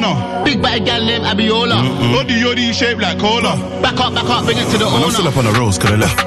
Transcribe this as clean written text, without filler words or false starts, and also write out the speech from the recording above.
Rihanna. Big body gal named Abiola. Yodi shaped like cola. Back up, bring it to the owner. I'm still up on the roads, cause I left